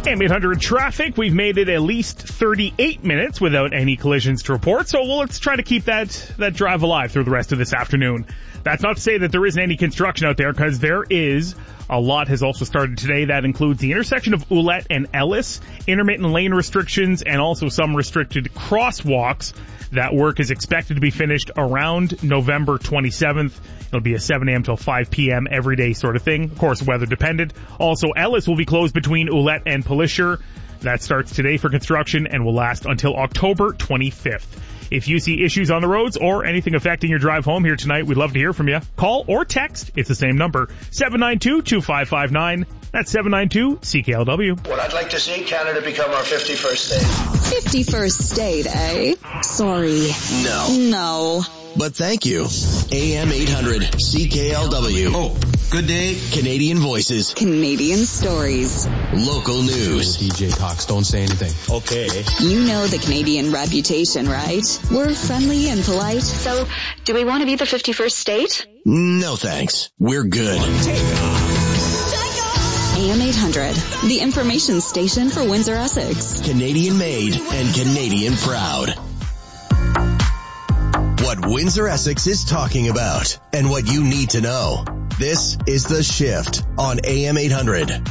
AM800 traffic. We've made it at least 38 minutes without any collisions to report, so let's try to keep that drive alive through the rest of this afternoon. That's not to say that there isn't any construction out there, because there is. A lot has also started today. That includes the intersection of Ouellette and Ellis, intermittent lane restrictions, and also some restricted crosswalks. That work is expected to be finished around November 27th. It'll be a 7 a.m. till 5 p.m. every day sort of thing. Of course, weather dependent. Also, Ellis will be closed between Ouellette and Pelisher. That starts today for construction and will last until October 25th. If you see issues on the roads or anything affecting your drive home here tonight, we'd love to hear from you. Call or text. It's the same number, 792-2559. That's 792-CKLW. Well, I'd like to see Canada become our 51st state. 51st state, eh? Sorry. No. But thank you. AM 800 CKLW. Oh, good day. Canadian voices. Canadian stories. Local news. TJ talks, don't say anything. Okay. You know the Canadian reputation, right? We're friendly and polite. So, do we want to be the 51st state? No thanks. We're good. AM 800, the information station for Windsor, Essex. Canadian made and Canadian proud. What Windsor, Essex is talking about and what you need to know. This is The Shift on AM 800.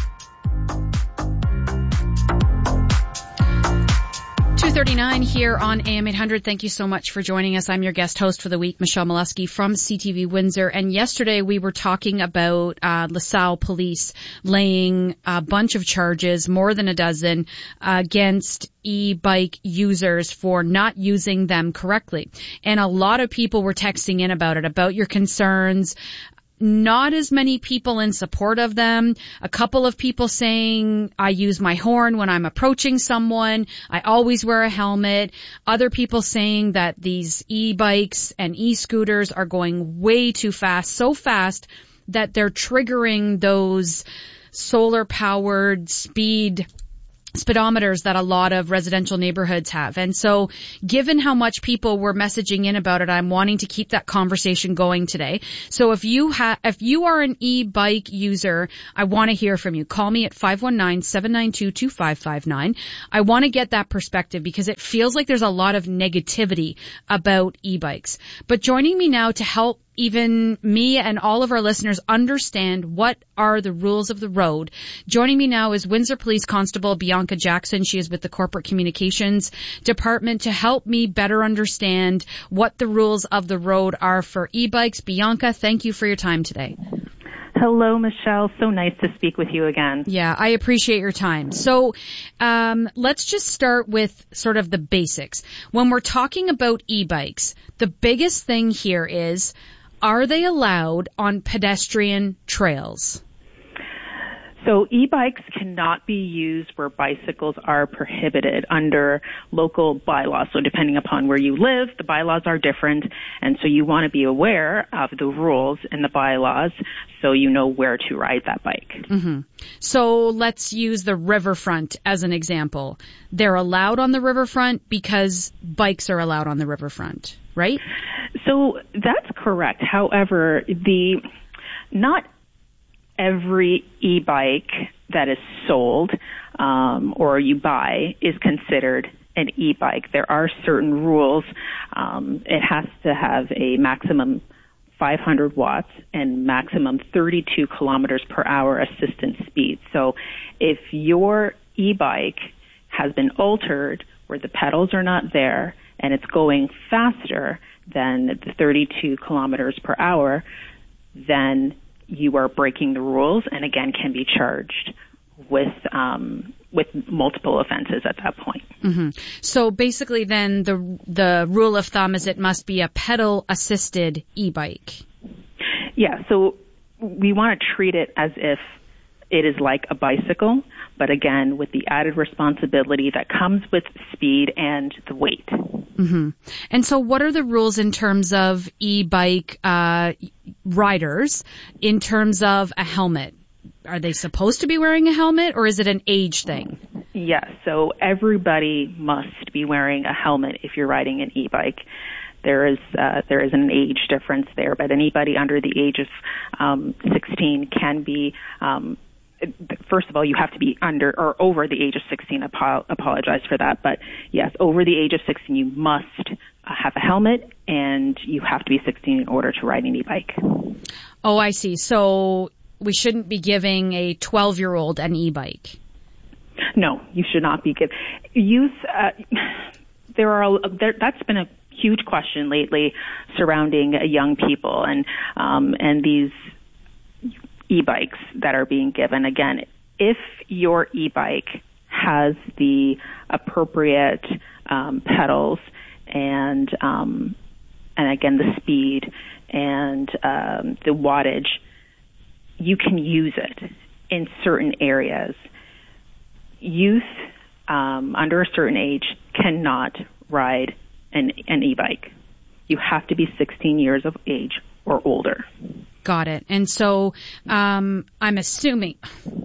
2:39 here on AM 800. Thank you so much for joining us. I'm your guest host for the week, Michelle Molesky from CTV Windsor. And yesterday we were talking about LaSalle Police laying a bunch of charges, more than a dozen, against e-bike users for not using them correctly. And a lot of people were texting in about it, about your concerns. Not as many people in support of them. A couple of people saying, I use my horn when I'm approaching someone. I always wear a helmet. Other people saying that these e-bikes and e-scooters are going way too fast, so fast that they're triggering those solar-powered speedometers that a lot of residential neighborhoods have. And so given how much people were messaging in about it, I'm wanting to keep that conversation going today. So if you are an e-bike user, I want to hear from you. Call me at 519-792-2559. I want to get that perspective because it feels like there's a lot of negativity about e-bikes. But joining me now to help even me and all of our listeners understand what are the rules of the road. Joining me now is Windsor Police Constable Bianca Jackson. She is with the Corporate Communications Department to help me better understand what the rules of the road are for e-bikes. Bianca, thank you for your time today. Hello, Michelle. So nice to speak with you again. Yeah, I appreciate your time. So let's just start with sort of the basics. When we're talking about e-bikes, the biggest thing here is, are they allowed on pedestrian trails? So e-bikes cannot be used where bicycles are prohibited under local bylaws. So depending upon where you live, the bylaws are different. And so you want to be aware of the rules in the bylaws so you know where to ride that bike. Mm-hmm. So let's use the riverfront as an example. They're allowed on the riverfront because bikes are allowed on the riverfront, right? So that's correct. However, not every e-bike that is sold or you buy is considered an e-bike. There are certain rules. It has to have a maximum 500 watts and maximum 32 kilometers per hour assistance speed. So if your e-bike has been altered where the pedals are not there and it's going faster than the 32 kilometers per hour, then you are breaking the rules and again can be charged with multiple offenses at that point. Mm-hmm. So basically then the rule of thumb is it must be a pedal assisted e-bike. Yeah, so we want to treat it as if it is like a bicycle, but again with the added responsibility that comes with speed and the weight. Mm-hmm. And so what are the rules in terms of e-bike riders in terms of a helmet? Are they supposed to be wearing a helmet or is it an age thing? Yes, so everybody must be wearing a helmet if you're riding an e-bike. There is an age difference there, but anybody under the age of 16 can be first of all, you have to be under or over the age of 16. Apologize for that. But yes, over the age of 16, you must have a helmet, and you have to be 16 in order to ride an e-bike. Oh, I see. So we shouldn't be giving a 12-year-old an e-bike. No, you should not be giving youth. That's been a huge question lately surrounding young people and these e-bikes that are being given. Again, if your e-bike has the appropriate pedals and again the speed and the wattage, you can use it in certain areas. Youth under a certain age cannot ride an e-bike. You have to be 16 years of age or older. Got it. And so I'm assuming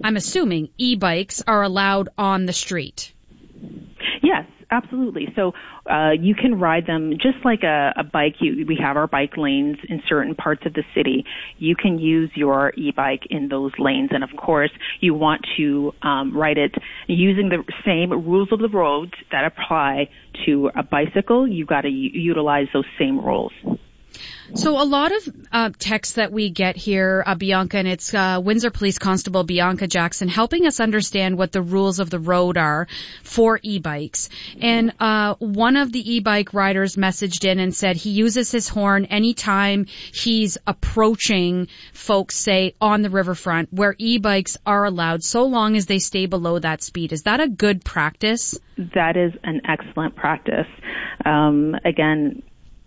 e-bikes are allowed on the street. Yes, absolutely. So you can ride them just like a bike. We have our bike lanes in certain parts of the city. You can use your e-bike in those lanes. And of course, you want to ride it using the same rules of the road that apply to a bicycle. You've got to utilize those same rules. So a lot of texts that we get here, Bianca, and it's Windsor Police Constable Bianca Jackson helping us understand what the rules of the road are for e-bikes. And one of the e-bike riders messaged in and said he uses his horn anytime he's approaching folks, say, on the riverfront where e-bikes are allowed so long as they stay below that speed. Is that a good practice? That is an excellent practice. Again,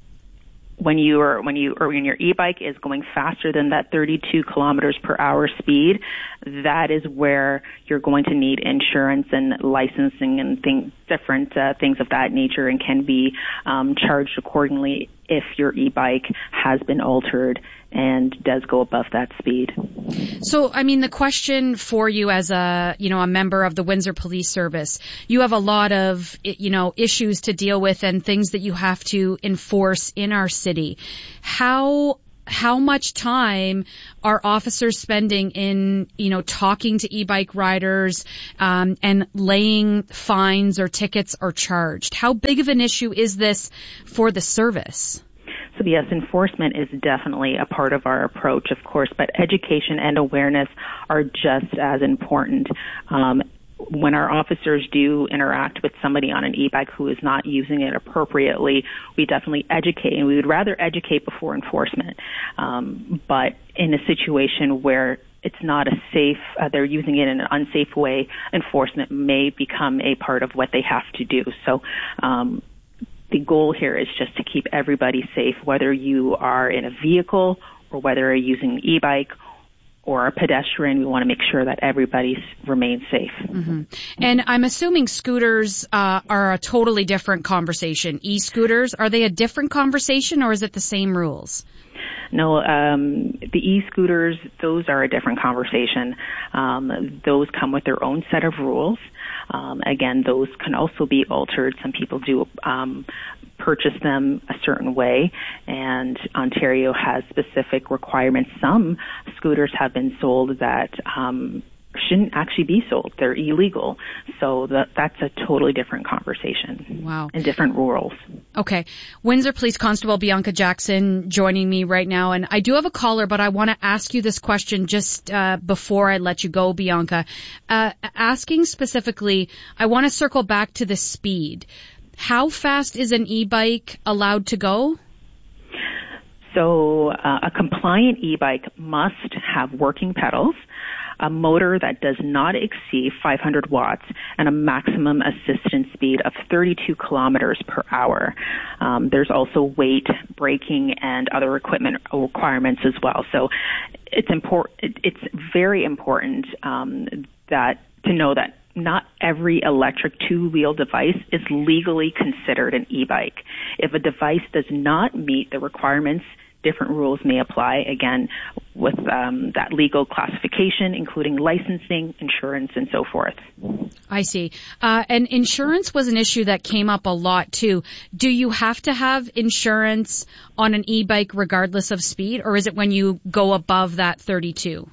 when your e-bike is going faster than that 32 kilometers per hour speed, that is where you're going to need insurance and licensing and different things of that nature, and can be charged accordingly if your e-bike has been altered and does go above that speed. So, I mean, the question for you as a member of the Windsor Police Service, you have a lot of, issues to deal with and things that you have to enforce in our city. How much time are officers spending in, talking to e-bike riders, and laying fines or tickets or charged? How big of an issue is this for the service? So yes, enforcement is definitely a part of our approach, of course, but education and awareness are just as important. When our officers do interact with somebody on an e-bike who is not using it appropriately, we definitely educate, and we would rather educate before enforcement. But in a situation where it's not a safe, they're using it in an unsafe way, enforcement may become a part of what they have to do. So, the goal here is just to keep everybody safe, whether you are in a vehicle or whether you're using an e-bike or a pedestrian. We want to make sure that everybody remains safe. Mm-hmm. And I'm assuming scooters are a totally different conversation. E-scooters, are they a different conversation, or is it the same rules? No, the e-scooters, those are a different conversation. Those come with their own set of rules. Again, those can also be altered. Some people do purchase them a certain way, and Ontario has specific requirements. Some scooters have been sold that shouldn't actually be sold. They're illegal. So that's a totally different conversation. Wow. And different rules. Okay. Windsor Police Constable Bianca Jackson joining me right now. And I do have a caller, but I want to ask you this question just before I let you go, Bianca. Asking specifically, I want to circle back to the speed. How fast is an e-bike allowed to go? So a compliant e-bike must have working pedals, a motor that does not exceed 500 watts, and a maximum assistance speed of 32 kilometers per hour. There's also weight, braking, and other equipment requirements as well. So it's very important to know that not every electric two-wheel device is legally considered an e-bike. If a device does not meet the requirements, different rules may apply, again, with that legal classification, including licensing, insurance, and so forth. I see. And insurance was an issue that came up a lot, too. Do you have to have insurance on an e-bike regardless of speed, or is it when you go above that 32?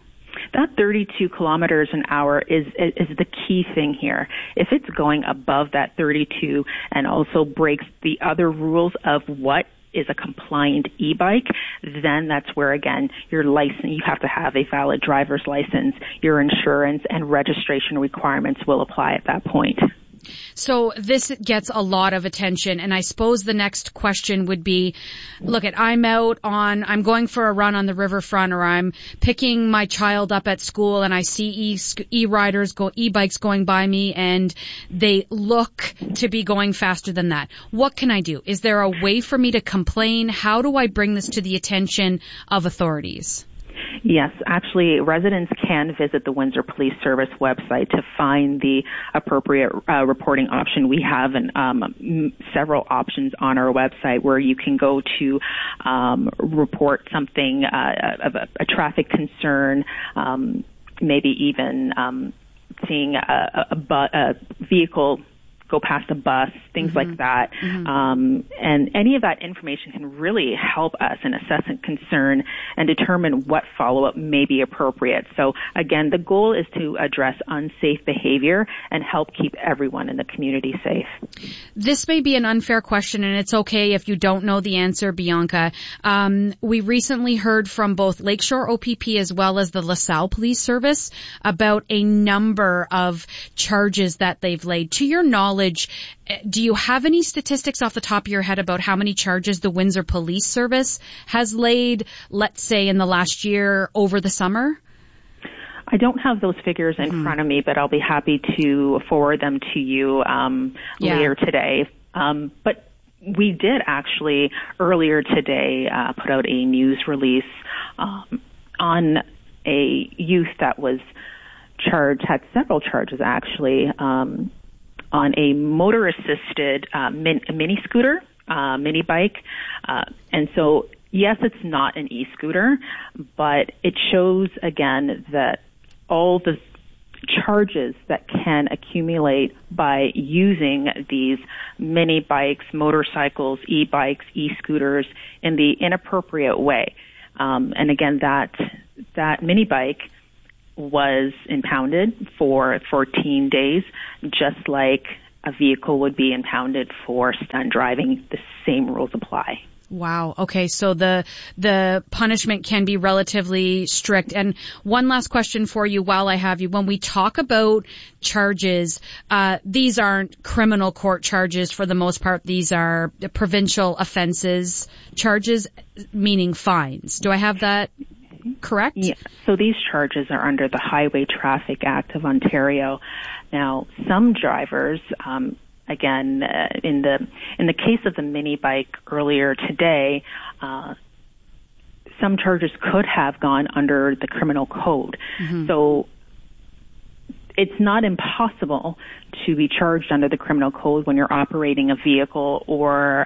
that 32 kilometers an hour is the key thing here. If it's going above that 32 and also breaks the other rules of what is a compliant e-bike, then that's where, again, your license, you have to have a valid driver's license, your insurance and registration requirements will apply at that point. So this gets a lot of attention, and I suppose the next question would be, I'm going for a run on the riverfront, or I'm picking my child up at school and I see e-bikes going by me and they look to be going faster than that. What can I do? Is there a way for me to complain? How do I bring this to the attention of authorities? Yes, actually, residents can visit the Windsor Police Service website to find the appropriate reporting option. We have several options on our website where you can go to report something of a traffic concern, maybe even seeing a vehicle go past a bus, things like that. And any of that information can really help us in assessing concern and determine what follow-up may be appropriate. So again, the goal is to address unsafe behavior and help keep everyone in the community safe. This may be an unfair question, and it's okay if you don't know the answer, Bianca. We recently heard from both Lakeshore OPP as well as the LaSalle Police Service about a number of charges that they've laid. To your knowledge, do you have any statistics off the top of your head about how many charges the Windsor Police Service has laid, let's say, in the last year over the summer? I don't have those figures in front of me, but I'll be happy to forward them to you later today. But we did actually earlier today put out a news release on a youth that was had several charges actually, on a motor-assisted mini scooter, mini bike. And so, yes, it's not an e-scooter, but it shows, again, that all the charges that can accumulate by using these mini bikes, motorcycles, e-bikes, e-scooters in the inappropriate way. And again, that mini bike was impounded for 14 days, just like a vehicle would be impounded for stunt driving. The same rules apply. Wow. Okay. So the punishment can be relatively strict. And one last question for you while I have you. When we talk about charges, these aren't criminal court charges for the most part. These are provincial offenses charges, meaning fines. Do I have that correct? Yeah. So these charges are under the Highway Traffic Act of Ontario. Now, some drivers, again, in the case of the mini bike earlier today, some charges could have gone under the criminal code. So it's not impossible to be charged under the criminal code when you're operating a vehicle or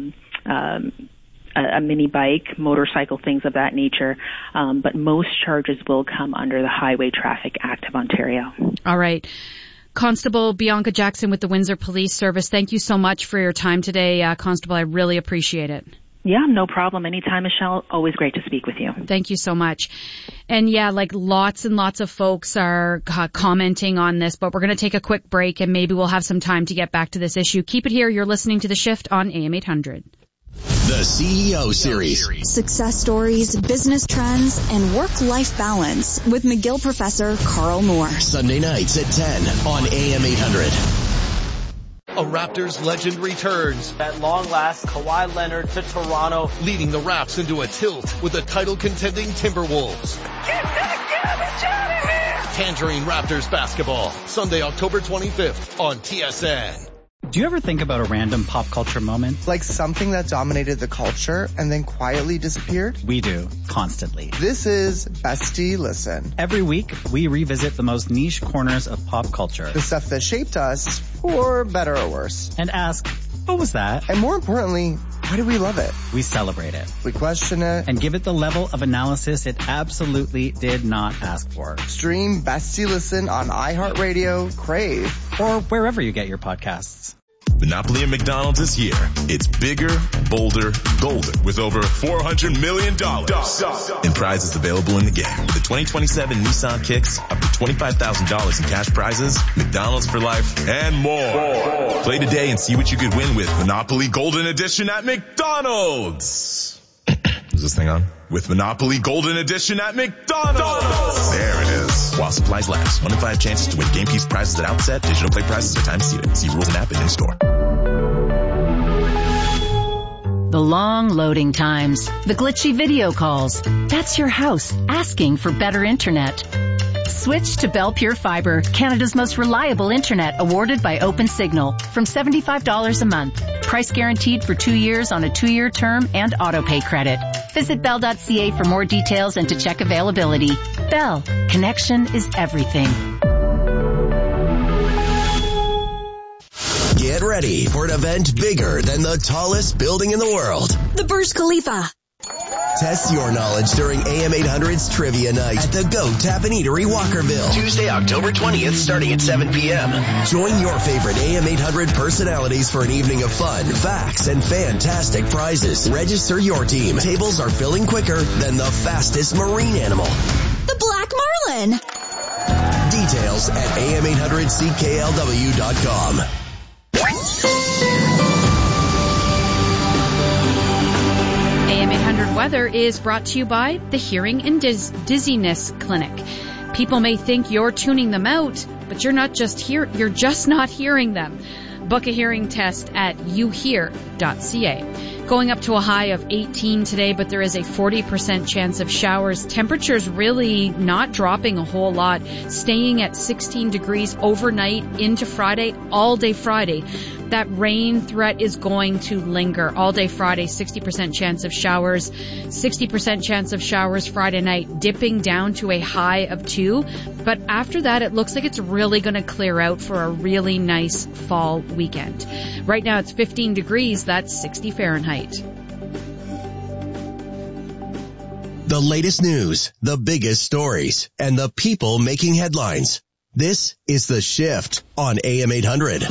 a mini bike, motorcycle, things of that nature. But most charges will come under the Highway Traffic Act of Ontario. All right. Constable Bianca Jackson with the Windsor Police Service, thank you so much for your time today, Constable. I really appreciate it. Yeah, no problem. Anytime, Michelle. Always great to speak with you. Thank you so much. And yeah, lots and lots of folks are commenting on this, but we're going to take a quick break and maybe we'll have some time to get back to this issue. Keep it here. You're listening to The Shift on AM 800. The CEO Series. Success stories, business trends, and work-life balance with McGill professor Carl Moore. Sunday nights at 10 on AM 800. A Raptors legend returns. At long last, Kawhi Leonard to Toronto, leading the Raps into a tilt with the title-contending Timberwolves. Get that garbage out of here! Tangerine Raptors basketball, Sunday, October 25th on TSN. Do you ever think about a random pop culture moment? Like something that dominated the culture and then quietly disappeared? We do, constantly. This is Bestie Listen. Every week, we revisit the most niche corners of pop culture. The stuff that shaped us, for better or worse. And ask, what was that? And more importantly, why do we love it? We celebrate it. We question it. And give it the level of analysis it absolutely did not ask for. Stream Bestie Listen on iHeartRadio, Crave, or wherever you get your podcasts. Monopoly at McDonald's is here. It's bigger, bolder, golder with over $400 million in prizes available in the game. The 2027 Nissan Kicks, up to $25,000 in cash prizes, McDonald's for life, and more. Play today and see what you could win with Monopoly Golden Edition at McDonald's. Is this thing on? With Monopoly Golden Edition at McDonald's. There it is. While supplies last. 1 in 5 chances to win game piece prizes at outset. Digital play prizes are time seated. See rules and app and in store. The long loading times. The glitchy video calls. That's your house asking for better internet. Switch to Bell Pure Fiber, Canada's most reliable internet, awarded by OpenSignal, from $75 a month. Price guaranteed for 2 years on a 2-year term and auto-pay credit. Visit bell.ca for more details and to check availability. Bell, connection is everything. Get ready for an event bigger than the tallest building in the world. The Burj Khalifa. Test your knowledge during AM 800's Trivia Night at the Goat Tap and Eatery, Walkerville. Tuesday, October 20th, starting at 7 p.m. Join your favorite AM 800 personalities for an evening of fun, facts, and fantastic prizes. Register your team. Tables are filling quicker than the fastest marine animal. The Black Marlin. Details at am800cklw.com. AM 800 Weather is brought to you by the Hearing and Dizziness Clinic. People may think you're tuning them out, but you're just not hearing them. Book a hearing test at youhear.ca. Going up to a high of 18 today, but there is a 40% chance of showers. Temperatures really not dropping a whole lot, staying at 16 degrees overnight into Friday, all day Friday. That rain threat is going to linger all day Friday. 60% chance of showers, 60% chance of showers Friday night, dipping down to a high of 2. But after that, it looks like it's really going to clear out for a really nice fall weekend. Right now it's 15 degrees. That's 60 Fahrenheit. The latest news, the biggest stories, and the people making headlines. This is The Shift on AM 800.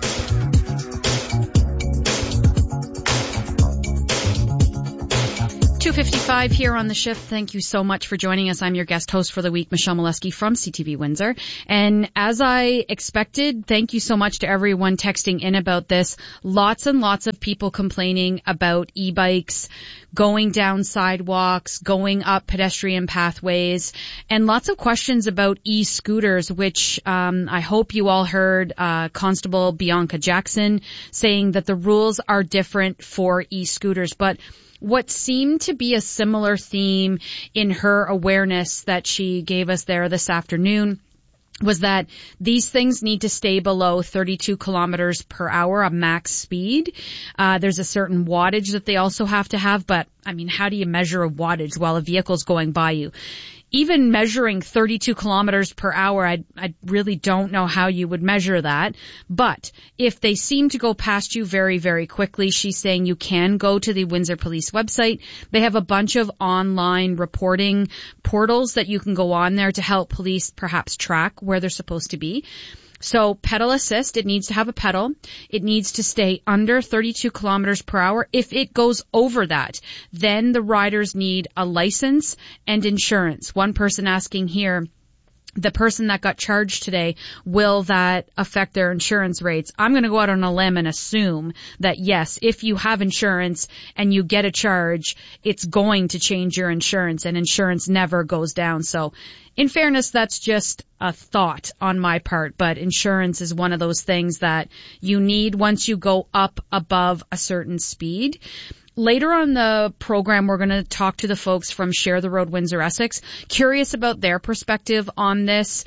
2:55 here on The Shift. Thank you so much for joining us. I'm your guest host for the week, Michelle Molesky from CTV Windsor. And as I expected, thank you so much to everyone texting in about this. Lots and lots of people complaining about e-bikes, going down sidewalks, going up pedestrian pathways, and lots of questions about e-scooters, which I hope you all heard Constable Bianca Jackson saying that the rules are different for e-scooters. But what seemed to be a similar theme in her awareness that she gave us there this afternoon was that these things need to stay below 32 kilometers per hour, a max speed. There's a certain wattage that they also have to have, but I mean, how do you measure a wattage while a vehicle's going by you? Even measuring 32 kilometers per hour, I really don't know how you would measure that. But if they seem to go past you very, very quickly, she's saying you can go to the Windsor Police website. They have a bunch of online reporting portals that you can go on there to help police perhaps track where they're supposed to be. So pedal assist, it needs to have a pedal. It needs to stay under 32 kilometers per hour. If it goes over that, then the riders need a license and insurance. One person asking here, the person that got charged today, will that affect their insurance rates? I'm going to go out on a limb and assume that yes, if you have insurance and you get a charge, it's going to change your insurance, and insurance never goes down. So in fairness, that's just a thought on my part, but insurance is one of those things that you need once you go up above a certain speed. Later on the program, we're going to talk to the folks from Share the Road Windsor Essex, curious about their perspective on this.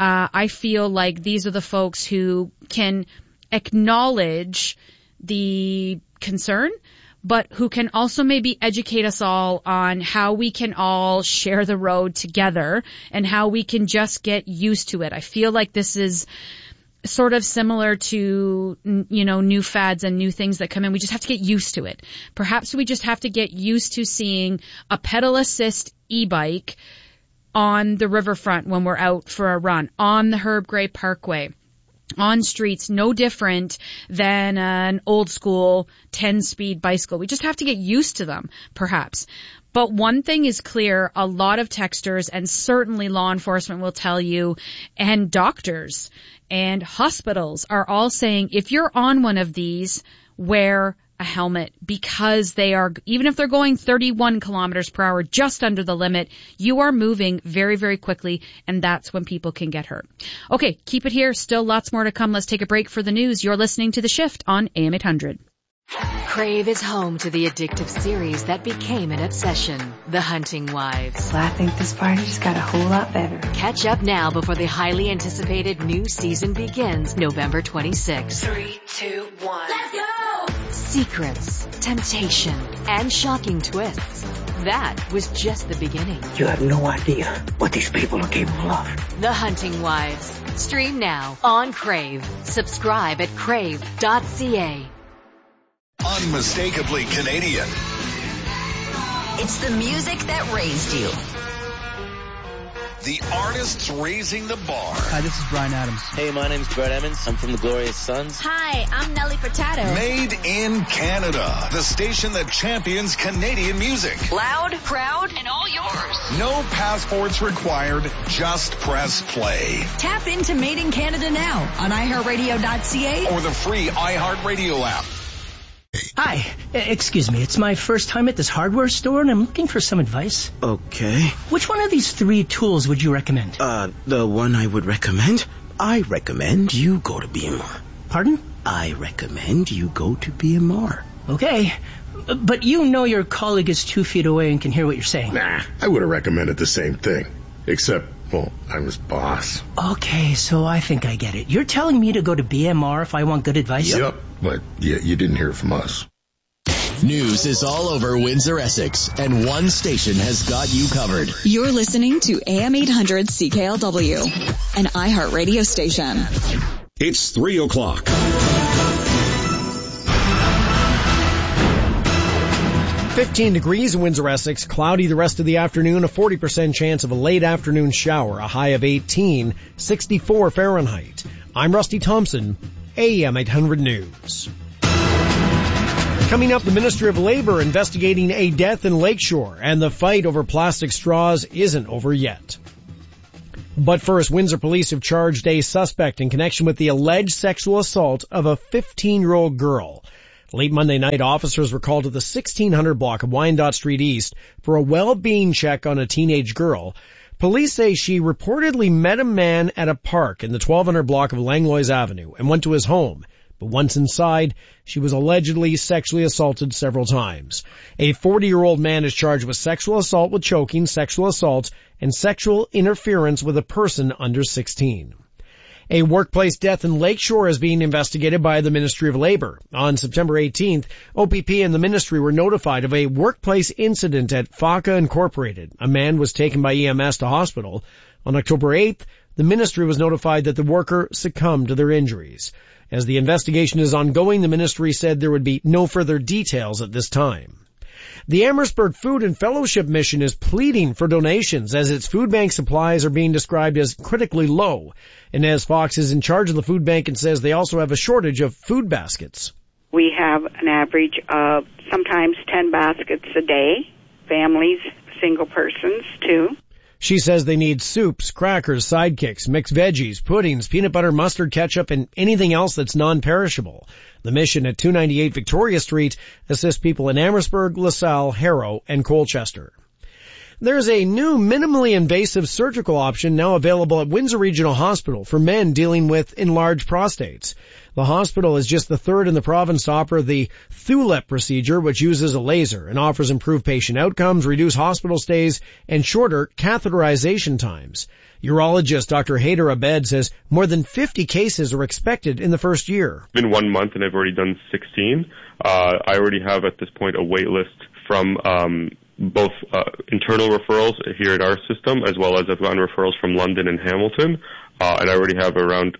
I feel like these are the folks who can acknowledge the concern, but who can also maybe educate us all on how we can all share the road together and how we can just get used to it. I feel like this is sort of similar to, new fads and new things that come in. We just have to get used to it. Perhaps we just have to get used to seeing a pedal assist e-bike on the riverfront when we're out for a run, on the Herb Gray Parkway, on streets no different than an old school 10-speed bicycle. We just have to get used to them, perhaps. But one thing is clear, a lot of texters and certainly law enforcement will tell you, and doctors and hospitals are all saying, if you're on one of these, wear a helmet, because they are, even if they're going 31 kilometers per hour, just under the limit, you are moving very, very quickly, and that's when people can get hurt. Okay, keep it here. Still lots more to come. Let's take a break for the news. You're listening to The Shift on AM 800. Crave is home to the addictive series that became an obsession, The Hunting Wives. Well, I think this party just got a whole lot better. Catch up now before the highly anticipated new season begins November 26th. 3, 2, 1. Let's go! Secrets, temptation, and shocking twists. That was just the beginning. You have no idea what these people are capable of. The Hunting Wives. Stream now on Crave. Subscribe at crave.ca. Unmistakably Canadian. It's the music that raised you. The artists raising the bar. Hi, this is Bryan Adams. Hey, my name's Brett Emmons. I'm from the Glorious Sons. Hi, I'm Nelly Furtado. Made in Canada. The station that champions Canadian music. Loud, proud, and all yours. No passports required. Just press play. Tap into Made in Canada now on iHeartRadio.ca or the free iHeartRadio app. Hi, excuse me, it's my first time at this hardware store and I'm looking for some advice. Okay. Which one of these 3 tools would you recommend? The one I would recommend? I recommend you go to BMR. Pardon? I recommend you go to BMR. Okay, but you know your colleague is 2 feet away and can hear what you're saying. Nah, I would have recommended the same thing. Except, well, I'm his boss. Okay, so I think I get it. You're telling me to go to BMR if I want good advice? Yep, but you didn't hear from us. News is all over Windsor, Essex, and one station has got you covered. You're listening to AM 800 CKLW, an iHeart radio station. It's 3 o'clock. 15 degrees in Windsor, Essex. Cloudy the rest of the afternoon. A 40% chance of a late afternoon shower. A high of 18. 64 Fahrenheit. I'm Rusty Thompson. AM 800 News. Coming up, the Ministry of Labor investigating a death in Lakeshore, and the fight over plastic straws isn't over yet. But first, Windsor police have charged a suspect in connection with the alleged sexual assault of a 15-year-old girl. Late Monday night, officers were called to the 1600 block of Wyandotte Street East for a well-being check on a teenage girl. Police say she reportedly met a man at a park in the 1200 block of Langlois Avenue and went to his home. But once inside, she was allegedly sexually assaulted several times. A 40-year-old man is charged with sexual assault with choking, sexual assault, and sexual interference with a person under 16. A workplace death in Lakeshore is being investigated by the Ministry of Labor. On September 18th, OPP and the ministry were notified of a workplace incident at FACA Incorporated. A man was taken by EMS to hospital. On October 8th, the ministry was notified that the worker succumbed to their injuries. As the investigation is ongoing, the ministry said there would be no further details at this time. The Amherstburg Food and Fellowship Mission is pleading for donations as its food bank supplies are being described as critically low. Inez Fox is in charge of the food bank and says they also have a shortage of food baskets. We have an average of sometimes 10 baskets a day, families, single persons too. She says they need soups, crackers, sidekicks, mixed veggies, puddings, peanut butter, mustard, ketchup, and anything else that's non-perishable. The mission at 298 Victoria Street assists people in Amherstburg, LaSalle, Harrow, and Colchester. There's a new minimally invasive surgical option now available at Windsor Regional Hospital for men dealing with enlarged prostates. The hospital is just the third in the province to offer the Thulep procedure, which uses a laser and offers improved patient outcomes, reduced hospital stays, and shorter catheterization times. Urologist Dr. Haider Abed says more than 50 cases are expected in the first year. It's been 1 month and I've already done 16. I already have at this point a wait list from both internal referrals here in our system, as well as I've gotten referrals from London and Hamilton, and I already have around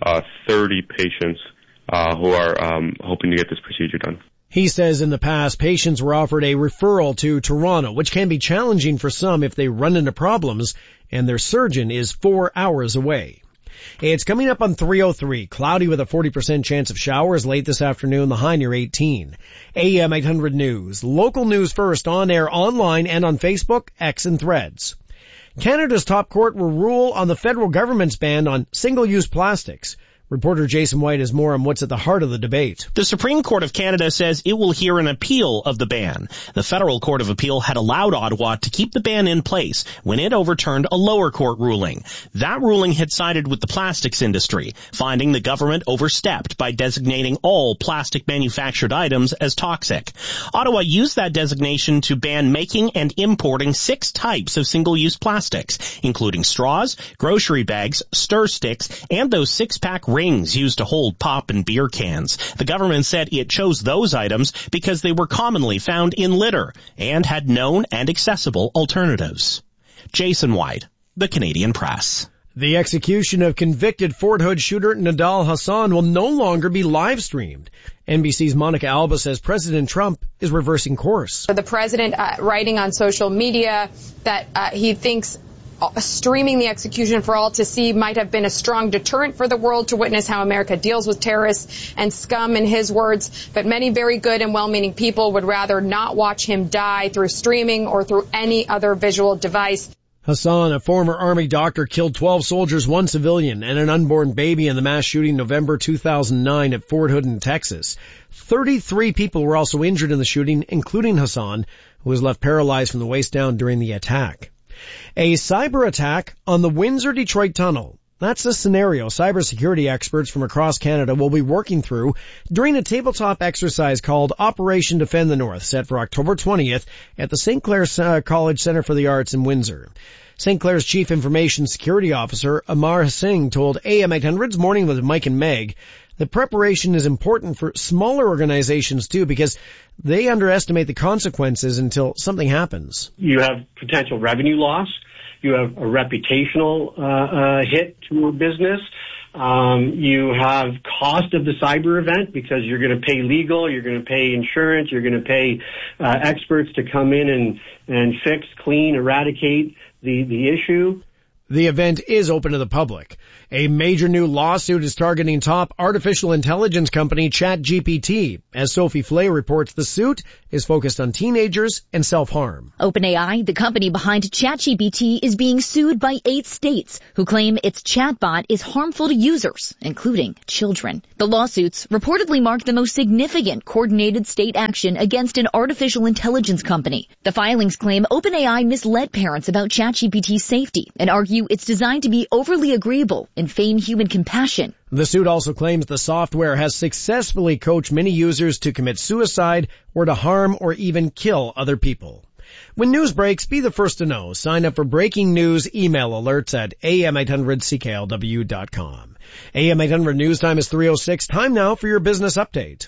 30 patients who are hoping to get this procedure done. He says in the past, patients were offered a referral to Toronto, which can be challenging for some if they run into problems and their surgeon is 4 hours away. It's coming up on 303. Cloudy with a 40% chance of showers late this afternoon. The high near 18. AM 800 News. Local news first, on air, online, and on Facebook, X, and Threads. Canada's top court will rule on the federal government's ban on single-use plastics. Reporter Jason White has more on what's at the heart of the debate. The Supreme Court of Canada says it will hear an appeal of the ban. The Federal Court of Appeal had allowed Ottawa to keep the ban in place when it overturned a lower court ruling. That ruling had sided with the plastics industry, finding the government overstepped by designating all plastic manufactured items as toxic. Ottawa used that designation to ban making and importing 6 types of single-use plastics, including straws, grocery bags, stir sticks, and those 6-pack rings used to hold pop and beer cans. The government said it chose those items because they were commonly found in litter and had known and accessible alternatives. Jason White, The Canadian Press. The execution of convicted Fort Hood shooter Nidal Hasan will no longer be live-streamed. NBC's Monica Alba says President Trump is reversing course. The president writing on social media that he thinks streaming the execution for all to see might have been a strong deterrent for the world to witness how America deals with terrorists and scum, in his words. But many very good and well-meaning people would rather not watch him die through streaming or through any other visual device. Hasan, a former Army doctor, killed 12 soldiers, 1 civilian, and an unborn baby in the mass shooting November 2009 at Fort Hood in Texas. 33 people were also injured in the shooting, including Hasan, who was left paralyzed from the waist down during the attack. A cyber attack on the Windsor-Detroit Tunnel. That's the scenario cybersecurity experts from across Canada will be working through during a tabletop exercise called Operation Defend the North, set for October 20th at the St. Clair's College Centre for the Arts in Windsor. St. Clair's Chief Information Security Officer Amar Singh told AM 800's Morning with Mike and Meg that preparation is important for smaller organizations too, because they underestimate the consequences until something happens. You have potential revenue loss. You have a reputational hit to a business. You have cost of the cyber event because you're going to pay legal, you're going to pay insurance, you're going to pay experts to come in and fix, clean, eradicate the issue. The event is open to the public. A major new lawsuit is targeting top artificial intelligence company ChatGPT. As Sophie Flay reports, the suit is focused on teenagers and self-harm. OpenAI, the company behind ChatGPT, is being sued by 8 states who claim its chatbot is harmful to users, including children. The lawsuits reportedly mark the most significant coordinated state action against an artificial intelligence company. The filings claim OpenAI misled parents about ChatGPT's safety and argue it's designed to be overly agreeable and feign human compassion. The suit also claims the software has successfully coached many users to commit suicide or to harm or even kill other people. When news breaks, be the first to know. Sign up for breaking news email alerts at am800cklw.com. AM 800 News Time is 3:06. Time now for your business update.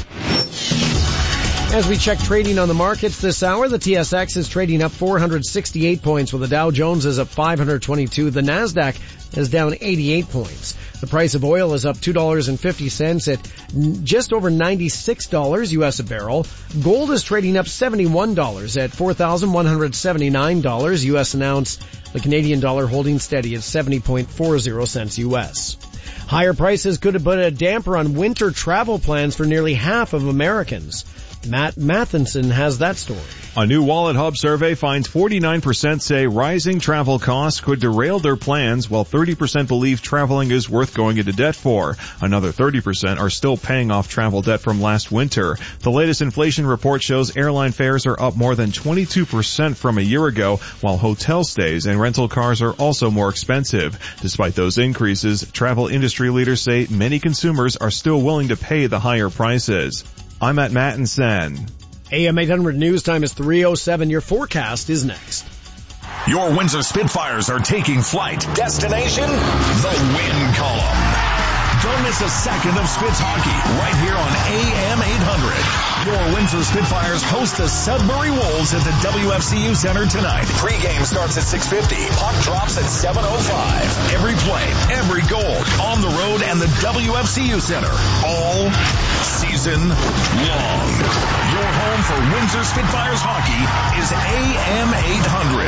As we check trading on the markets this hour, the TSX is trading up 468 points, while the Dow Jones is up 522. The Nasdaq is down 88 points. The price of oil is up $2.50 at just over $96 U.S. a barrel. Gold is trading up $71 at $4,179 U.S. an ounce. The Canadian dollar holding steady at 70.40 cents U.S. Higher prices could have put a damper on winter travel plans for nearly half of Americans. Matt Matheson has that story. A new Wallet Hub survey finds 49% say rising travel costs could derail their plans, while 30% believe traveling is worth going into debt for. Another 30% are still paying off travel debt from last winter. The latest inflation report shows airline fares are up more than 22% from a year ago, while hotel stays and rental cars are also more expensive. Despite those increases, travel industry leaders say many consumers are still willing to pay the higher prices. I'm at Mattinson. AM 800 News Time is 3:07. Your forecast is next. Your Windsor Spitfires are taking flight. Destination, the Win Column. Don't miss a second of Spitz hockey right here on AM 800. Your Windsor Spitfires host the Sudbury Wolves at the WFCU Center tonight. Pre-game starts at 6:50. Puck drops at 7:05. Every play, every goal, on the road and the WFCU Center. All season long. Your home for Windsor Spitfires hockey is AM 800.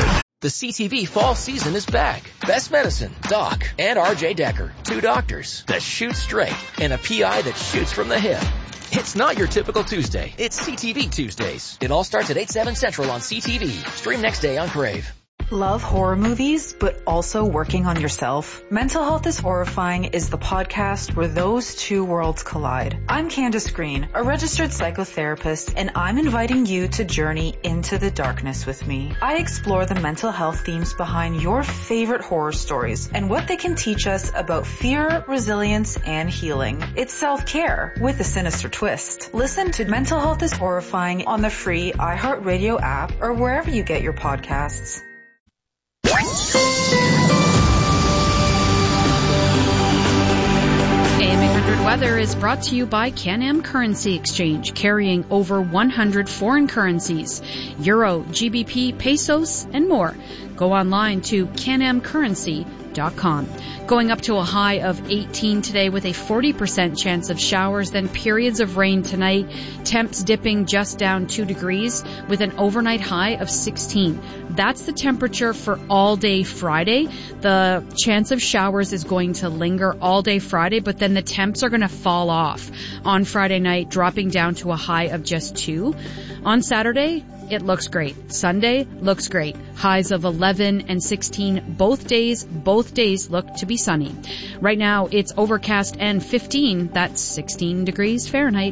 The CTV fall season is back. Best Medicine, Doc, and RJ Decker. 2 doctors that shoot straight and a PI that shoots from the hip. It's not your typical Tuesday. It's CTV Tuesdays. It all starts at 8/7 Central on CTV. Stream next day on Crave. Love horror movies, but also working on yourself? Mental Health is Horrifying is the podcast where those two worlds collide. I'm Candace Green, a registered psychotherapist, and I'm inviting you to journey into the darkness with me. I explore the mental health themes behind your favorite horror stories and what they can teach us about fear, resilience, and healing. It's self-care with a sinister twist. Listen to Mental Health is Horrifying on the free iHeartRadio app or wherever you get your podcasts. AM 800 Weather is brought to you by Can-Am Currency Exchange, carrying over 100 foreign currencies, Euro, GBP, pesos, and more. Go online to canamcurrency.com. Going up to a high of 18 today with a 40% chance of showers, then periods of rain tonight. Temps dipping just down 2 degrees with an overnight high of 16. That's the temperature for all day Friday. The chance of showers is going to linger all day Friday, but then the temps are going to fall off on Friday night, dropping down to a high of just 2. On Saturday, it looks great. Sunday looks great. Highs of 11 and 16 both days look to be sunny. Right now it's overcast and 15. That's 16 degrees Fahrenheit.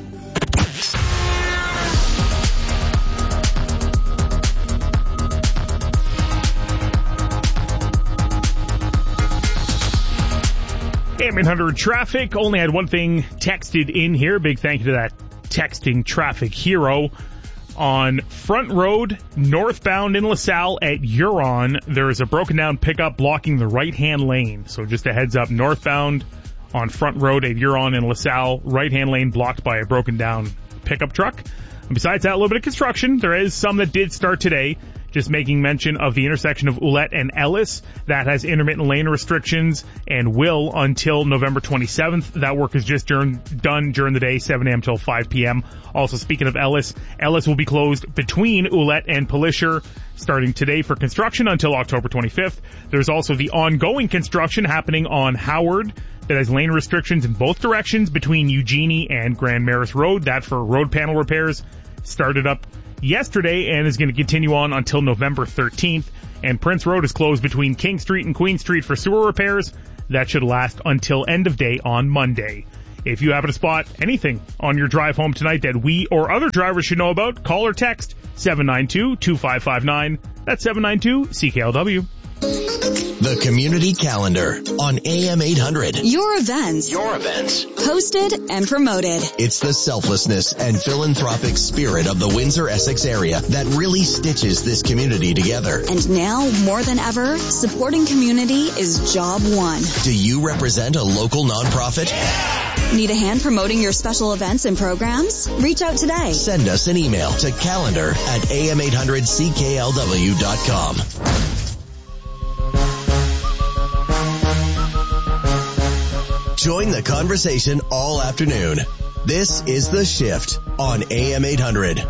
AM 800 traffic. Only had one thing texted in here. Big thank you to that texting traffic hero. On Front Road, northbound in LaSalle at Huron, there is a broken down pickup blocking the right-hand lane. So just a heads up, northbound on Front Road at Huron in LaSalle, right-hand lane blocked by a broken down pickup truck. And besides that, a little bit of construction. There is some that did start today. Just making mention of the intersection of Ouellette and Ellis. That has intermittent lane restrictions and will until November 27th. That work is just done during the day, 7 a.m. till 5 p.m. Also, speaking of Ellis will be closed between Ouellette and Pelisher starting today for construction until October 25th. There's also the ongoing construction happening on Howard that has lane restrictions in both directions between Eugenie and Grand Maris Road. That for road panel repairs started up yesterday and is going to continue on until November 13th. And Prince Road is closed between King Street and Queen Street for sewer repairs. That should last until end of day on Monday. If you happen to spot anything on your drive home tonight that we or other drivers should know about, call or text 792-2559. That's 792-CKLW. The Community Calendar on AM 800. Your events. Hosted and promoted. It's the selflessness and philanthropic spirit of the Windsor-Essex area that really stitches this community together. And now, more than ever, supporting community is job one. Do you represent a local nonprofit? Need a hand promoting your special events and programs? Reach out today. Send us an email to calendar@am800cklw.com. Join the conversation all afternoon. This is The Shift on AM 800.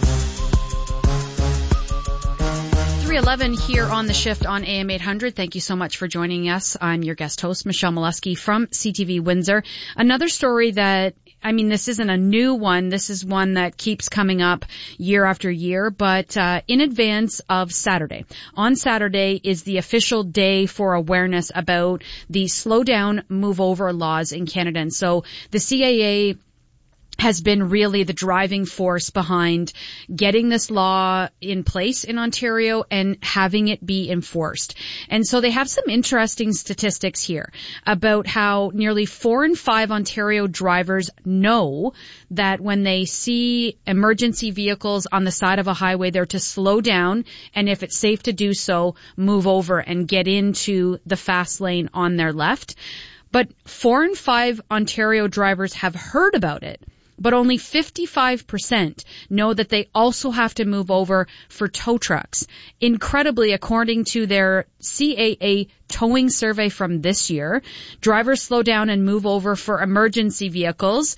3:11 here on The Shift on AM 800. Thank you so much for joining us. I'm your guest host, Michelle Molesky from CTV Windsor. Another story that, this isn't a new one. This is one that keeps coming up year after year, but in advance of Saturday. On Saturday is the official day for awareness about the slow down, move over laws in Canada. And so the CAA has been really the driving force behind getting this law in place in Ontario and having it be enforced. And so they have some interesting statistics here about how nearly 4 in 5 Ontario drivers know that when they see emergency vehicles on the side of a highway, they're to slow down, and if it's safe to do so, move over and get into the fast lane on their left. But 4 in 5 Ontario drivers have heard about it. But only 55% know that they also have to move over for tow trucks. Incredibly, according to their CAA towing survey from this year, drivers slow down and move over for emergency vehicles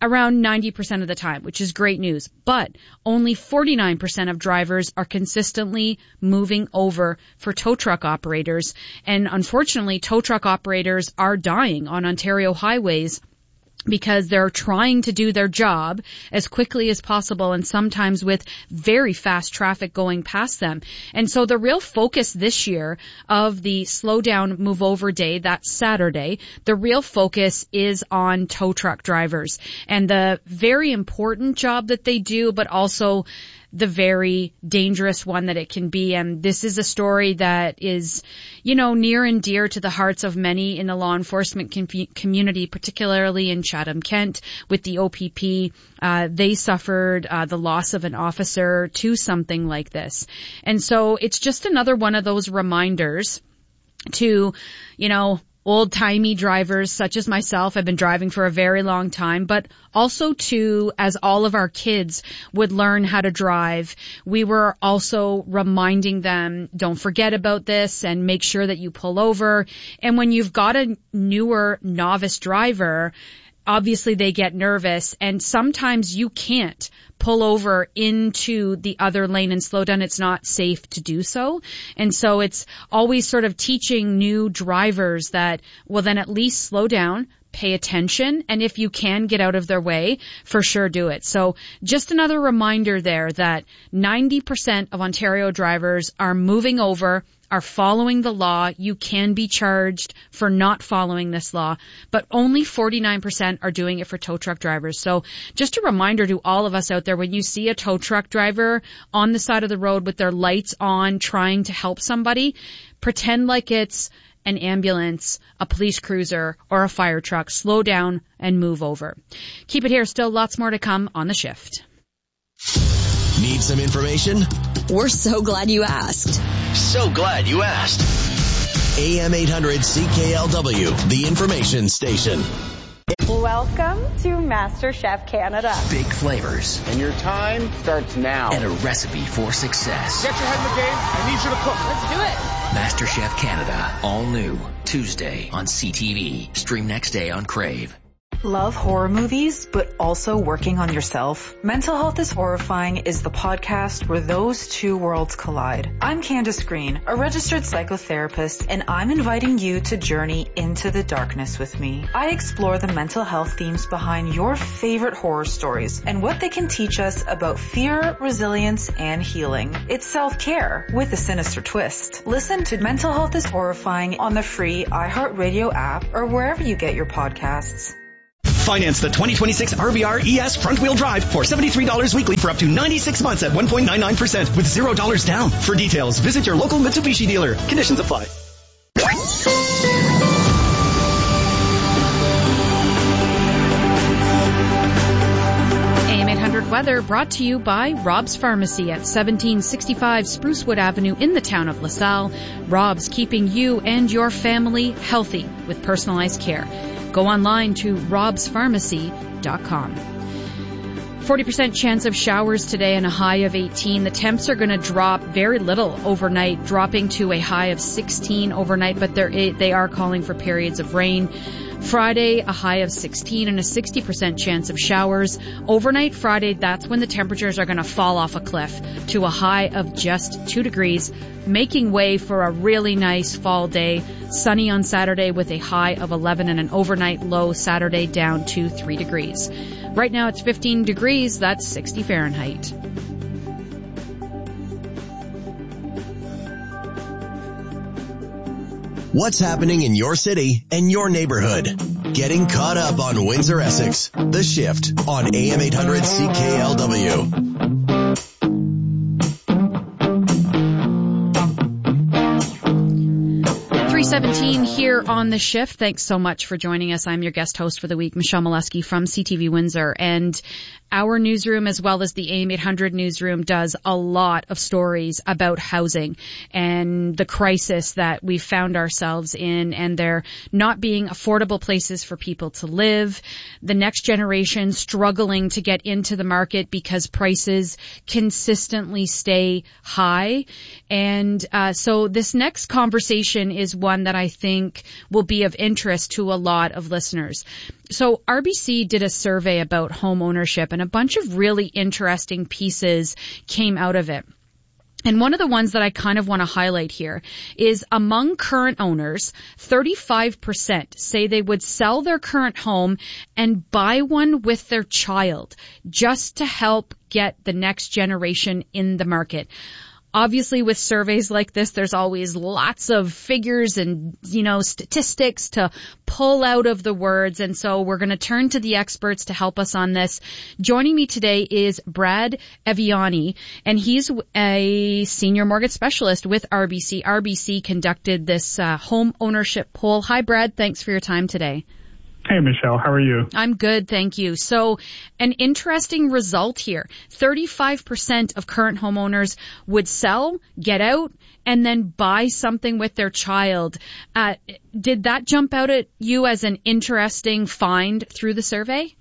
around 90% of the time, which is great news. But only 49% of drivers are consistently moving over for tow truck operators. And unfortunately, tow truck operators are dying on Ontario highways because they're trying to do their job as quickly as possible and sometimes with very fast traffic going past them. And so the real focus this year of the Slow Down Move Over Day, that's Saturday, the real focus is on tow truck drivers and the very important job that they do, but also the very dangerous one that it can be. And this is a story that is, near and dear to the hearts of many in the law enforcement community, particularly in Chatham-Kent with the OPP. They suffered the loss of an officer to something like this. And so it's just another one of those reminders to, old-timey drivers such as myself. I've been driving for a very long time, but also to, as all of our kids would learn how to drive, we were also reminding them, don't forget about this and make sure that you pull over. And when you've got a newer novice driver, obviously they get nervous and sometimes you can't pull over into the other lane and slow down. It's not safe to do so. And so it's always sort of teaching new drivers that, well, then at least slow down, pay attention, and if you can get out of their way, for sure do it. So just another reminder there that 90% of Ontario drivers are moving over, are following the law. You can be charged for not following this law, but only 49% are doing it for tow truck drivers. So just a reminder to all of us out there, when you see a tow truck driver on the side of the road with their lights on trying to help somebody, pretend like it's an ambulance, a police cruiser, or a fire truck. Slow down and move over. Keep it here. Still lots more to come on The Shift. Need some information? We're so glad you asked. So glad you asked. AM 800 CKLW, the information station. Welcome to MasterChef Canada. Big flavors. And your time starts now. And a recipe for success. Get your head in the game. I need you to cook. Let's do it. MasterChef Canada. All new. Tuesday on CTV. Stream next day on Crave. Love horror movies, but also working on yourself? Mental Health is Horrifying is the podcast where those two worlds collide. I'm Candace Green, a registered psychotherapist, and I'm inviting you to journey into the darkness with me. I explore the mental health themes behind your favorite horror stories and what they can teach us about fear, resilience, and healing. It's self-care with a sinister twist. Listen to Mental Health is Horrifying on the free iHeartRadio app or wherever you get your podcasts. Finance the 2026 RVR ES front-wheel drive for $73 weekly for up to 96 months at 1.99% with $0 down. For details, visit your local Mitsubishi dealer. Conditions apply. AM 800 weather brought to you by Rob's Pharmacy at 1765 Sprucewood Avenue in the town of LaSalle. Rob's, keeping you and your family healthy with personalized care. Go online to robspharmacy.com. 40% chance of showers today and a high of 18. The temps are going to drop very little overnight, dropping to a high of 16 overnight, but they are calling for periods of rain. Friday, a high of 16 and a 60% chance of showers. Overnight Friday, that's when the temperatures are going to fall off a cliff to a high of just 2 degrees, making way for a really nice fall day. Sunny on Saturday with a high of 11 and an overnight low Saturday down to 3 degrees. Right now it's 15 degrees, that's 60 Fahrenheit. What's happening in your city and your neighborhood? Getting caught up on Windsor Essex. The Shift on AM 800 CKLW. 3:17 here on The Shift. Thanks so much for joining us. I'm your guest host for the week, Michelle Molesky from CTV Windsor. And our newsroom, as well as the AM 800 newsroom, does a lot of stories about housing and the crisis that we've found ourselves in, and there not being affordable places for people to live, the next generation struggling to get into the market because prices consistently stay high. And so this next conversation is one one that I think will be of interest to a lot of listeners. So RBC did a survey about home ownership, and a bunch of really interesting pieces came out of it. And one of the ones that I kind of want to highlight here is among current owners, 35% say they would sell their current home and buy one with their child just to help get the next generation in the market. Obviously, with surveys like this, there's always lots of figures and, statistics to pull out of the words. And so we're going to turn to the experts to help us on this. Joining me today is Brad Eviani, and he's a senior mortgage specialist with RBC. RBC conducted this home ownership poll. Hi, Brad. Thanks for your time today. Hey, Michelle. How are you? I'm good, thank you. So an interesting result here. 35% of current homeowners would sell, get out, and then buy something with their child. Did that jump out at you as an interesting find through the survey?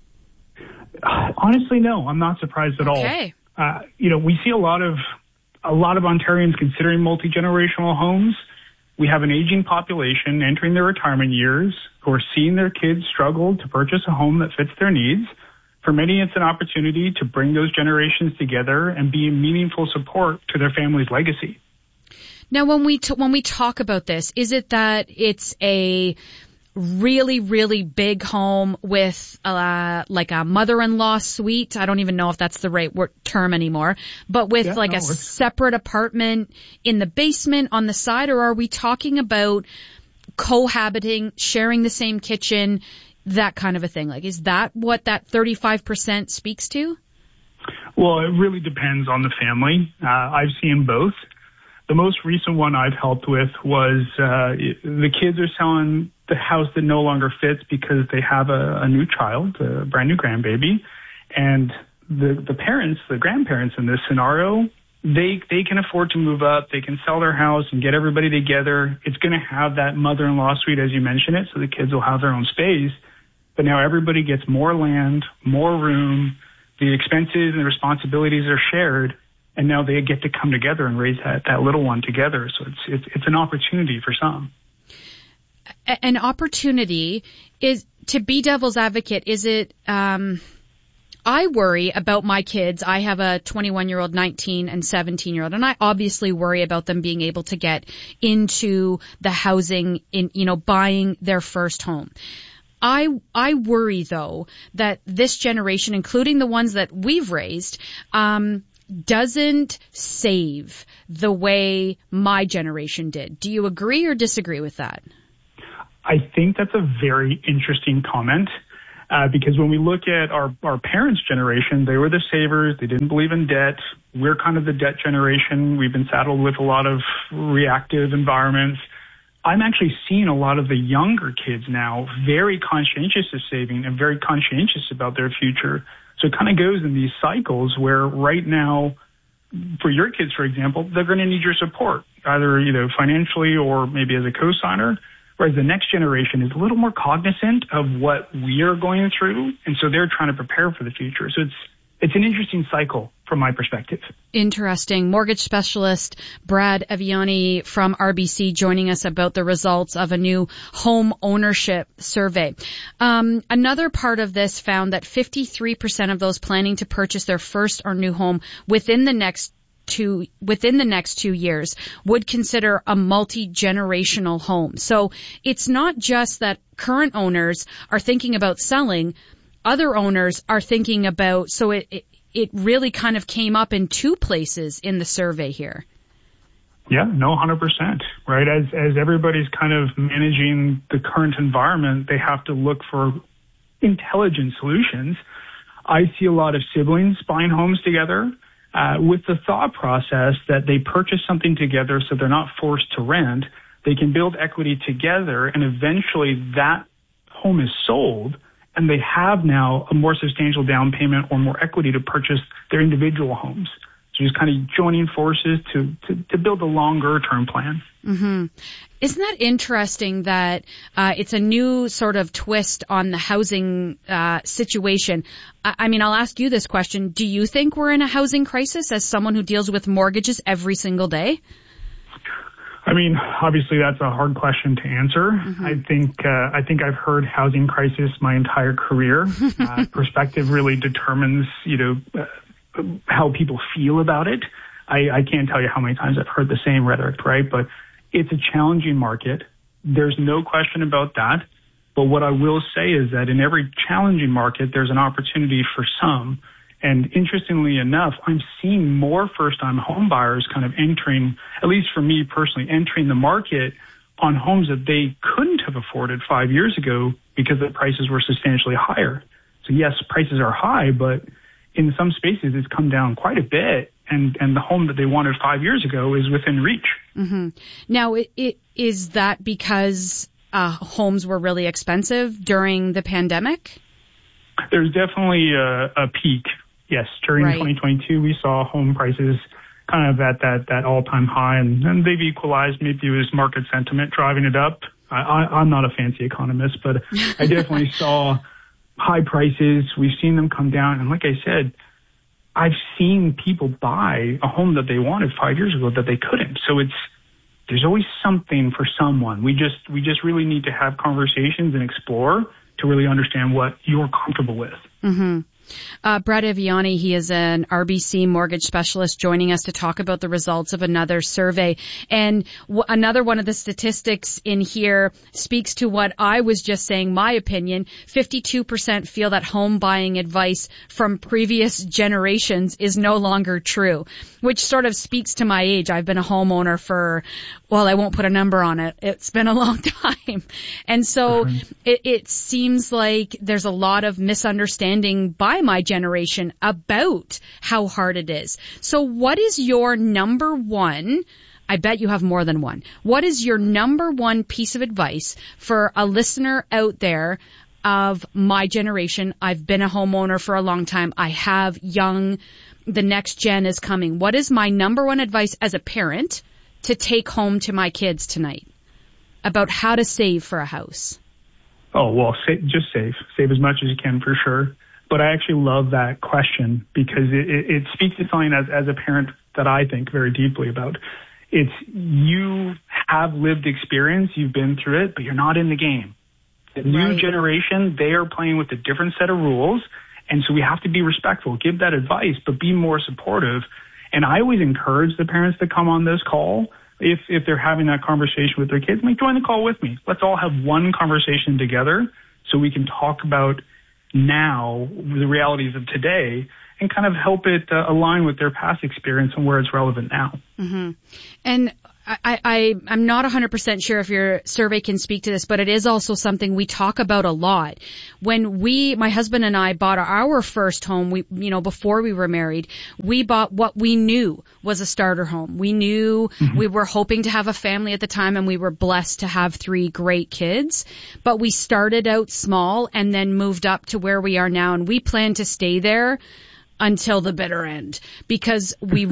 Honestly, no. I'm not surprised at all. Okay. We see a lot of Ontarians considering multi-generational homes. We have an aging population entering their retirement years who are seeing their kids struggle to purchase a home that fits their needs. For many, it's an opportunity to bring those generations together and be a meaningful support to their family's legacy. Now, when we talk about this, is it that it's a really, really big home with like a mother-in-law suite? I don't even know if that's the right term anymore, but with a separate apartment in the basement on the side, or are we talking about cohabiting, sharing the same kitchen, that kind of a thing? Like, is that what that 35% speaks to? Well, it really depends on the family. I've seen both. The most recent one I've helped with was the kids are selling the house that no longer fits because they have a new child, a brand new grandbaby, and the parents, the grandparents in this scenario, they can afford to move up. They can sell their house and get everybody together. It's going to have that mother-in-law suite, as you mentioned it, so the kids will have their own space. But now everybody gets more land, more room. The expenses and the responsibilities are shared. And now they get to come together and raise that little one together. So it's an opportunity for some. An opportunity is, to be devil's advocate, is it, I worry about my kids. I have a 21-year-old, 19 and 17-year-old, and I obviously worry about them being able to get into the housing buying their first home. I worry though that this generation, including the ones that we've raised, doesn't save the way my generation did. Do you agree or disagree with that? I think that's a very interesting comment because when we look at our parents' generation, they were the savers. They didn't believe in debt. We're kind of the debt generation. We've been saddled with a lot of reactive environments. I'm actually seeing a lot of the younger kids now very conscientious of saving and very conscientious about their future. So it kind of goes in these cycles where right now, for your kids, for example, they're going to need your support, either financially or maybe as a co-signer, whereas the next generation is a little more cognizant of what we are going through, and so they're trying to prepare for the future. So it's an interesting cycle from my perspective. Interesting. Mortgage specialist Brad Eviani from RBC joining us about the results of a new home ownership survey. Another part of this found that 53% of those planning to purchase their first or new home within the next 2 years would consider a multi-generational home. So it's not just that current owners are thinking about selling, other owners are thinking about, so it really kind of came up in two places in the survey here. Yeah, no, 100%, right? As everybody's kind of managing the current environment, they have to look for intelligent solutions. I see a lot of siblings buying homes together with the thought process that they purchase something together so they're not forced to rent. They can build equity together, and eventually that home is sold, and they have now a more substantial down payment or more equity to purchase their individual homes. So just kind of joining forces to build a longer-term plan. Mm-hmm. Isn't that interesting that it's a new sort of twist on the housing situation? I mean, I'll ask you this question. Do you think we're in a housing crisis as someone who deals with mortgages every single day? I mean, obviously that's a hard question to answer. I think I've heard housing crisis my entire career. Perspective really determines, how people feel about it. I can't tell you how many times I've heard the same rhetoric, right? But it's a challenging market. There's no question about that. But what I will say is that in every challenging market, there's an opportunity for some. And interestingly enough, I'm seeing more first-time home buyers kind of entering, at least for me personally, entering the market on homes that they couldn't have afforded 5 years ago because the prices were substantially higher. So yes, prices are high, but in some spaces it's come down quite a bit. And the home that they wanted 5 years ago is within reach. Now, is that because homes were really expensive during the pandemic? There's definitely a peak. Yes, during 2022, we saw home prices kind of at that all-time high, and they've equalized. Maybe it was market sentiment driving it up. I'm not a fancy economist, but I definitely saw high prices. We've seen them come down, and like I said, I've seen people buy a home that they wanted 5 years ago that they couldn't. So there's always something for someone. We just really need to have conversations and explore to really understand what you're comfortable with. Brad Eviani, he is an RBC mortgage specialist, joining us to talk about the results of another survey. And another one of the statistics in here speaks to what I was just saying, my opinion. 52% feel that home buying advice from previous generations is no longer true, which sort of speaks to my age. I've been a homeowner for, well, I won't put a number on it. It's been a long time. And so it seems like there's a lot of misunderstanding by my generation about how hard it is. So what is your number one, I bet you have more than one, what is your number one piece of advice for a listener out there of my generation? I've been a homeowner for a long time. I have young, the next gen is coming. What is my number one advice as a parent to take home to my kids tonight about how to save for a house? Oh, well, just save. Save as much as you can for sure. But I actually love that question because it speaks to something as a parent that I think very deeply about. It's you have lived experience, you've been through it, but you're not in the game. The new generation, they are playing with a different set of rules, and so we have to be respectful, give that advice, but be more supportive. And I always encourage the parents to come on this call if they're having that conversation with their kids. Like, join the call with me. Let's all have one conversation together so we can talk about now the realities of today and kind of help it align with their past experience and where it's relevant now. And I'm not 100% sure if your survey can speak to this, but it is also something we talk about a lot. When my husband and I bought our first home, before we were married, we bought what we knew was a starter home. We knew we were hoping to have a family at the time, and we were blessed to have 3 great kids. But we started out small and then moved up to where we are now, and we plan to stay there until the bitter end because we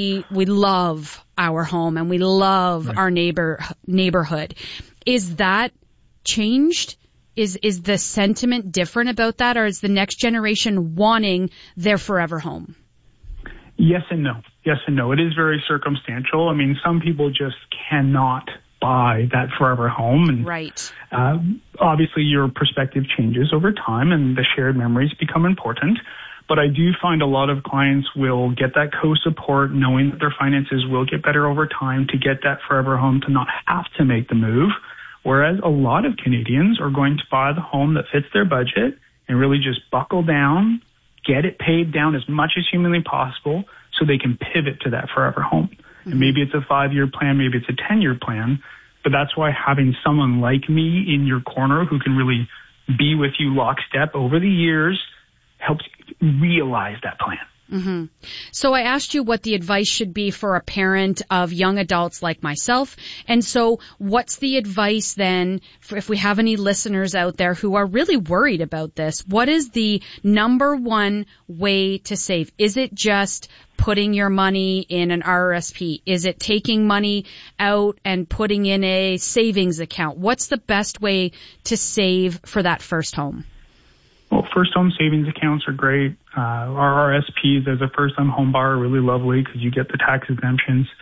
love our home and we love our neighborhood. Is that changed? Is the sentiment different about that, or is the next generation wanting their forever home? Yes and no. Yes and no. It is very circumstantial. I mean, some people just cannot buy that forever home. And obviously your perspective changes over time and the shared memories become important. But I do find a lot of clients will get that co-support knowing that their finances will get better over time to get that forever home, to not have to make the move. Whereas a lot of Canadians are going to buy the home that fits their budget and really just buckle down, get it paid down as much as humanly possible so they can pivot to that forever home. And maybe it's a 5-year plan, maybe it's a 10-year plan, but that's why having someone like me in your corner who can really be with you lockstep over the years helps realize that plan. So I asked you what the advice should be for a parent of young adults like myself. And so what's the advice then for if we have any listeners out there who are really worried about this? What is the number one way to save? Is it just putting your money in an RRSP? Is it taking money out and putting in a savings account? What's the best way to save for that first home? Well, first home savings accounts are great. Our RSPs as a first time home buyer are really lovely because you get the tax exemptions.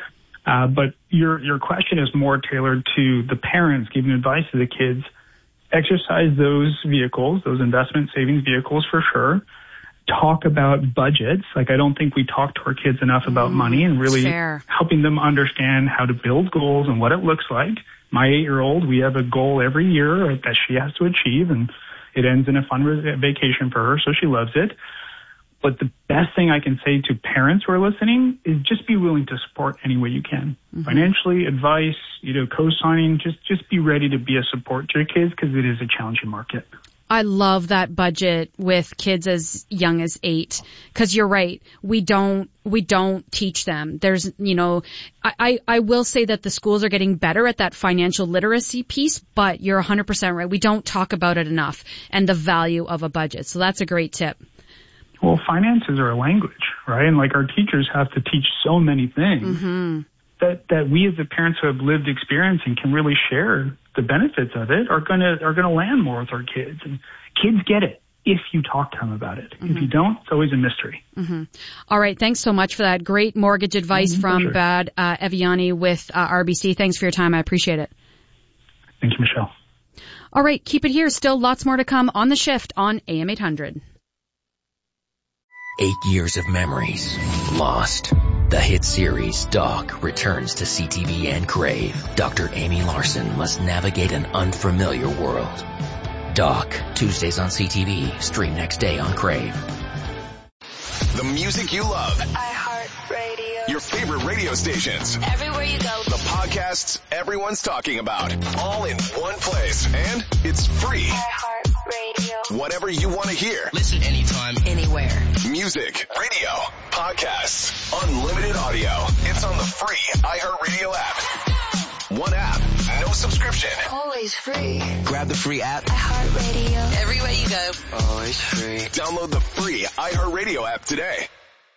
But your question is more tailored to the parents giving advice to the kids. Exercise those vehicles, those investment savings vehicles for sure. Talk about budgets. Like, I don't think we talk to our kids enough about money and really helping them understand how to build goals and what it looks like. My 8-year-old, we have a goal every year that she has to achieve, and it ends in a fun vacation for her, so she loves it. But the best thing I can say to parents who are listening is just be willing to support any way you can. Financially, advice, co-signing, just be ready to be a support to your kids because it is a challenging market. I love that budget with kids as young as 8, because you're right. We don't teach them. There's, I will say that the schools are getting better at that financial literacy piece, but you're 100% right. We don't talk about it enough and the value of a budget. So that's a great tip. Well, finances are a language, right? And like, our teachers have to teach so many things that we as the parents who have lived experience and can really share the benefits of it are gonna land more with our kids. And kids get it if you talk to them about it. If you don't, it's always a mystery. All right. Thanks so much for that. Great mortgage advice from Bad Eviani with RBC. Thanks for your time. I appreciate it. Thank you, Michelle. All right. Keep it here. Still lots more to come on The Shift on AM 800. 8 years of memories lost. The hit series Doc returns to CTV and Crave. Dr. Amy Larson must navigate an unfamiliar world. Doc, Tuesdays on CTV, stream next day on Crave. The music you love. iHeartRadio. Your favorite radio stations. Everywhere you go. The podcasts everyone's talking about. All in one place. And it's free. iHeartRadio. Whatever you want to hear. Listen anytime, anywhere. Music, radio, podcasts, unlimited audio. It's on the free iHeartRadio app. One app, no subscription. Always free. Grab the free app. iHeartRadio. Everywhere you go. Always free. Download the free iHeartRadio app today.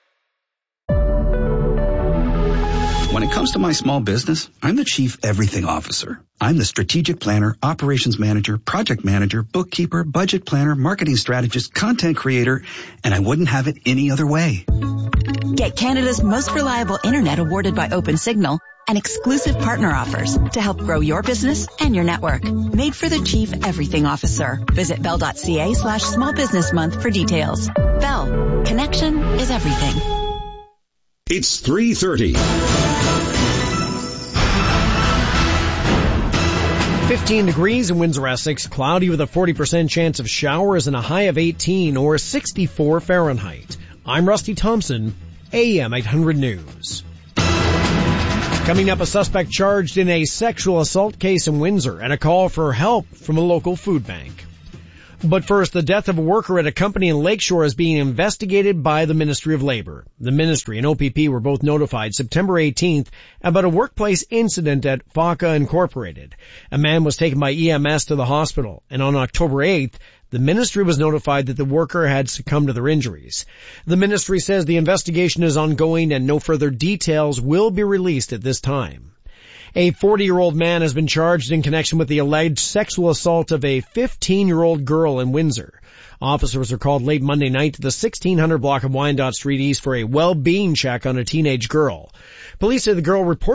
When it comes to my small business, I'm the Chief Everything Officer. I'm the strategic planner, operations manager, project manager, bookkeeper, budget planner, marketing strategist, content creator, and I wouldn't have it any other way. Get Canada's most reliable internet awarded by OpenSignal and exclusive partner offers to help grow your business and your network. Made for the Chief Everything Officer. Visit bell.ca/small business month for details. Bell. Connection is everything. It's 3:30. 15 degrees in Windsor, Essex. Cloudy with a 40% chance of showers and a high of 18 or 64 Fahrenheit. I'm Rusty Thompson, AM 800 News. Coming up, a suspect charged in a sexual assault case in Windsor and a call for help from a local food bank. But first, the death of a worker at a company in Lakeshore is being investigated by the Ministry of Labor. The Ministry and OPP were both notified September 18th about a workplace incident at FACA Incorporated. A man was taken by EMS to the hospital, and on October 8th, the Ministry was notified that the worker had succumbed to their injuries. The Ministry says the investigation is ongoing and no further details will be released at this time. A 40-year-old man has been charged in connection with the alleged sexual assault of a 15-year-old girl in Windsor. Officers were called late Monday night to the 1600 block of Wyandotte Street East for a well-being check on a teenage girl. Police say the girl reported